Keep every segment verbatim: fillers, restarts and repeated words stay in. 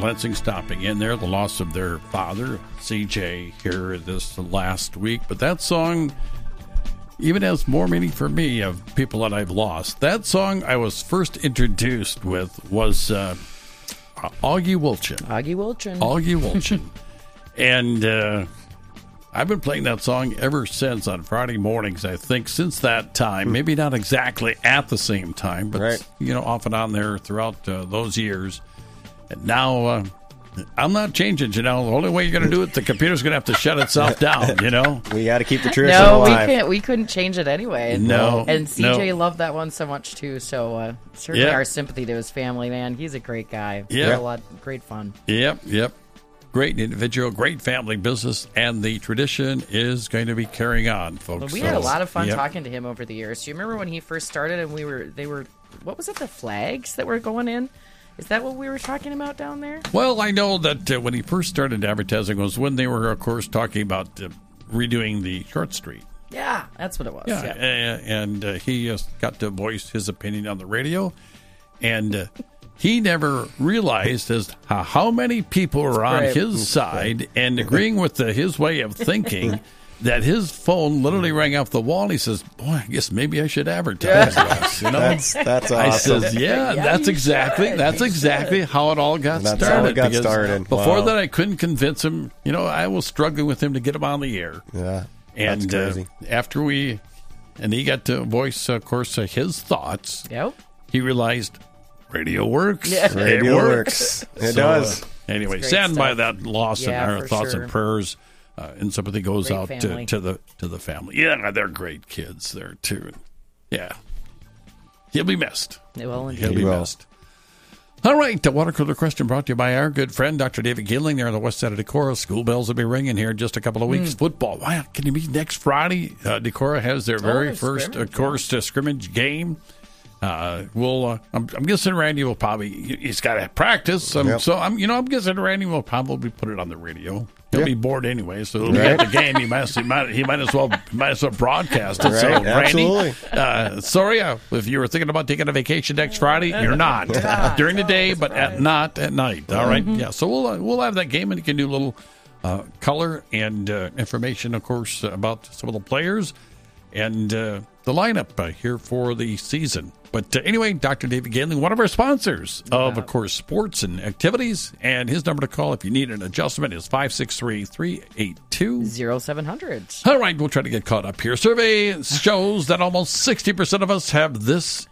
Lansing stopping in there. The loss of their father, C J, here this last week. But that song even has more meaning for me of people that I've lost. That song I was first introduced with was uh, Augie Wilchin. Augie Wilchin. Augie Wilchin. And uh, I've been playing that song ever since on Friday mornings, I think, since that time. Maybe not exactly at the same time, but, right. you know, off and on there throughout uh, those years. And now uh, I'm not changing, you know. The only way you're going to do it, the computer's going to have to shut itself down, you know. We got to keep the tradition no, alive. No, we can't. We couldn't change it anyway. No. And C J no. loved that one so much, too. So uh, certainly yep. our sympathy to his family, man. He's a great guy. Yeah. A lot, great fun. Yep, yep. Great individual, great family business, and the tradition is going to be carrying on, folks. But we so, had a lot of fun yep. talking to him over the years. Do you remember when he first started and we were, they were, what was it, the flags that were going in? Is that what we were talking about down there? Well, I know that uh, when he first started advertising was when they were, of course, talking about uh, redoing the Short Street. Yeah, that's what it was. Yeah, yeah. uh, and uh, he uh, got to voice his opinion on the radio, and uh, he never realized as how, how many people were on right. his side and agreeing with the, his way of thinking. That his phone literally rang off the wall, and he says, "Boy, I guess maybe I should advertise this." You know, that's that's awesome. I says, "Yeah, Yeah, that's you exactly should. that's You exactly should. how it all got That's started." how it got because started. Before Wow. that, I couldn't convince him. You know, I was struggling with him to get him on the air. Yeah, and that's crazy. Uh, after we, and he got to voice, of course, uh, his thoughts. Yep. He realized radio works. Yeah. Radio it works. works. It So, does. Uh, anyway, It's great saddened by stuff. that loss, Yeah, and our for thoughts sure. and prayers. Uh, and sympathy goes Great out to, family. to the to the family. Yeah, they're great kids there too. Yeah, he'll be missed. Well, indeed. He'll be He will. missed. All right, the water cooler question brought to you by our good friend Doctor David Gilling there on the west side of Decorah. School bells will be ringing here in just a couple of weeks. Mm. Football, wow! Can you be next Friday? Uh, Decorah has their very their first, of scrimmage, course, uh, scrimmage game. Uh, we'll. Uh, I'm, I'm guessing Randy will probably. He's got to practice. Um, Yep. So I'm. You know, I'm guessing Randy will probably put it on the radio. He'll Yeah. be bored anyway, so he'll be Right. at the game. He might. He might. He might as well. Might as well broadcast it. So Right, Randy, absolutely. uh, sorry uh, if you were thinking about taking a vacation next Friday. You're not during the day, but at not at night. All right. Yeah. So we'll uh, we'll have that game, and you can do a little uh, color and uh, information, of course, about some of the players and uh, the lineup uh, here for the season. But uh, anyway, Doctor David Gailing, one of our sponsors of, of course, sports and activities. And his number to call if you need an adjustment is five six three, three eight two, Zero seven hundred. All right, we'll try to get caught up here. Survey shows that almost sixty percent of us have this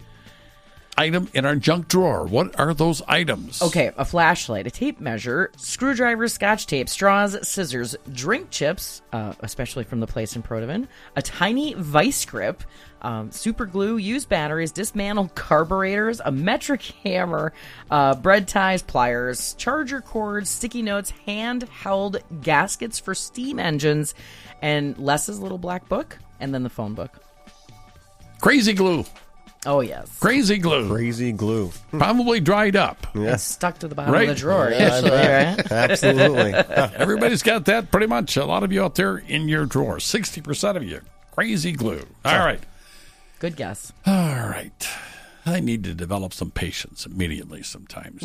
item in our junk drawer. What are those items? Okay, a flashlight, a tape measure, screwdriver, scotch tape, straws, scissors, drink chips, uh, especially from the place in Protivan, a tiny vice grip, um, super glue, used batteries, dismantled carburetors, a metric hammer, uh, bread ties, pliers, charger cords, sticky notes, hand-held gaskets for steam engines, and Les's little black book, and then the phone book. Crazy glue. Oh, yes. Crazy glue. Crazy glue. Probably dried up. Yeah. It's stuck to the bottom Right. of the drawer, Yeah, I usually, bet. right? Absolutely. Everybody's got that pretty much. A lot of you out there in your drawer. sixty percent of you. Crazy glue. All right. Good guess. All right. I need to develop some patience immediately sometimes.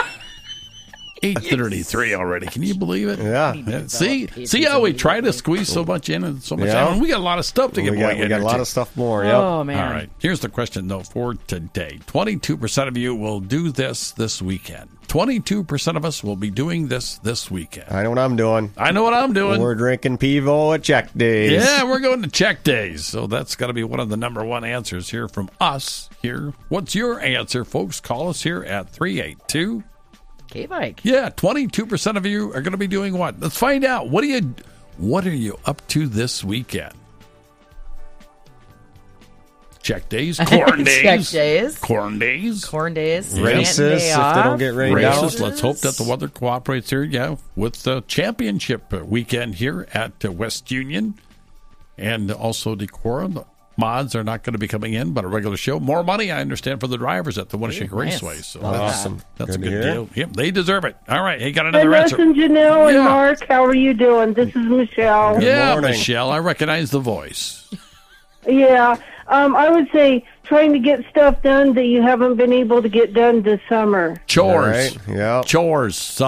eight thirty-three already. Can you believe it? Yeah. Yeah. See, see how we try to squeeze so much in and so much Yeah. out. And we got a lot of stuff to get We more got, we got a lot of stuff more. Yep. Oh, man. All right. Here's the question, though, for today. twenty-two percent of you will do this this weekend. twenty-two percent of us will be doing this this weekend. I know what I'm doing. I know what I'm doing. We're drinking Pivo at check days. Yeah, we're going to check days. So that's got to be one of the number one answers here from us here. What's your answer, folks? Call us here at three eight two. K-Bike. Yeah, twenty-two percent of you are going to be doing what? Let's find out. What are you What are you up to this weekend? Check days, corn days. Check days. Corn days. Corn days. Races, Canton if day they off. don't get rained out. Races. Let's hope that the weather cooperates here. Yeah, with the championship weekend here at uh, West Union and also Decorah. The mods are not going to be coming in, but a regular show. More money, I understand, for the drivers at the Winneshank Ooh, nice. Raceway. So Love that's, Awesome. that's a Good to good hear. deal. Yep, they deserve it. All right, he got Hey, another answer. listen, Janelle and Yeah. Mark, how are you doing? This is Michelle. Yeah, morning. Michelle, I recognize the voice. Yeah, um, I would say trying to get stuff done that you haven't been able to get done this summer. Chores. All right. Yep. Chores.